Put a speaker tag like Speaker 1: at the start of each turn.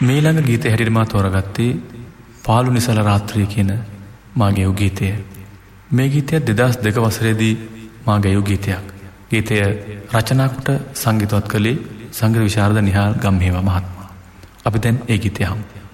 Speaker 1: මේ ළඟ ගීතය හැටියට මා තෝරාගත්තේ පාළු නිසල රාත්‍රිය කියන මා ගැයූ ගීතය. මේ ගීතය 2002 වසරේදී මා ගැයූ ගීතයක්. ගීතය රචනා කොට සංගීතවත් කළේ සංගීත විශාරද නිහාල් ගම්හේවා මහත්මයා. අපි දැන් ඒ ගීතය අහමු.